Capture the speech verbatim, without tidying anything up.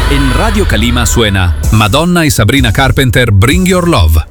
En Radio Calima suena Madonna y Sabrina Carpenter Bring Your Love.